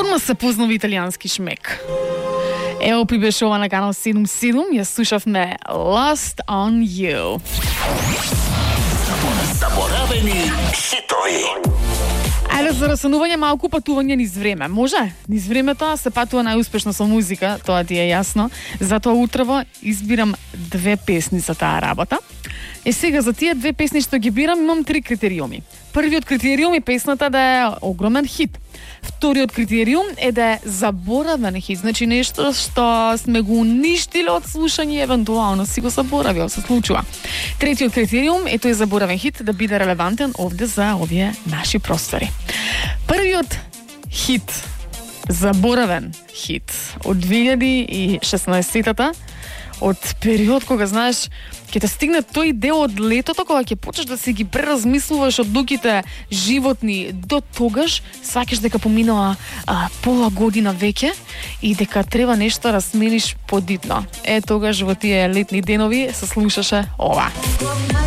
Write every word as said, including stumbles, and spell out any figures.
Одма се познава италијански шмек. Ево прибешува на канал седум седум, ја слушавме Lost on You. Заборавени хитови. Ајде за раснување малку патување низ време. Може? Низ времето се патува најуспешно со музика, тоа ти е јасно. Затоа утрово избирам две песни за таа работа. Е сега за тие две песни што ги бирам имам три критериуми. Првиот критериум е песната да е огромен хит. Вториот критериум е да е заборавен хит, значи нешто што сме го уништиле од слушање, евентуално си го заборавил, се случува. Третиот критериум е тој заборавен хит да биде релевантен овде за овие наши простори. Првиот хит, заборавен хит од две илјади и шеснаесетта, од период кога знаеш ќе те стигне тој дел од летото кога ќе почнеш да си ги преразмислуваш одлуките животни. До тогаш сакаш дека поминала а, пола година веќе и дека треба нешто да смениш подитно. Е тогаш во тие летни денови се слушаше ова.